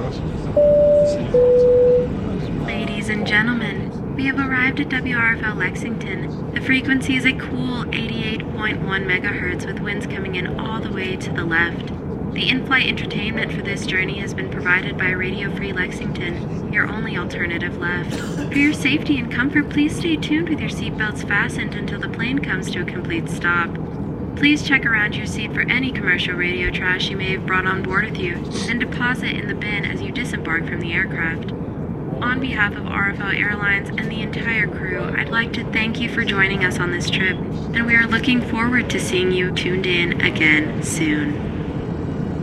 Ladies and gentlemen, we have arrived at WRFL Lexington. The frequency is a cool 88.1 megahertz with winds coming in all the way to the left. The in-flight entertainment for this journey has been provided by Radio Free Lexington, your only alternative left. For your safety and comfort, please stay tuned with your seatbelts fastened until the plane comes to a complete stop. Please check around your seat for any commercial radio trash you may have brought on board with you, and deposit in the bin as you disembark from the aircraft. On behalf of RFL Airlines and the entire crew, I'd like to thank you for joining us on this trip, and we are looking forward to seeing you tuned in again soon.